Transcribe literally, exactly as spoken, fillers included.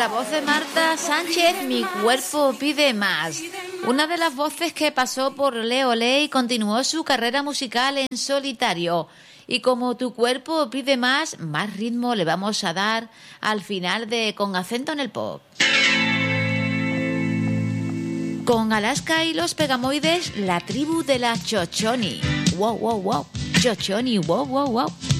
la voz de Marta Sánchez, Mi cuerpo pide más. Una de las voces que pasó por Ole Ole y continuó su carrera musical en solitario. Y como tu cuerpo pide más, más ritmo le vamos a dar al final de Con acento en el pop. Con Alaska y los Pegamoides, la tribu de la Chochoni. Wow, wow, wow. Chochoni, wow, wow, wow.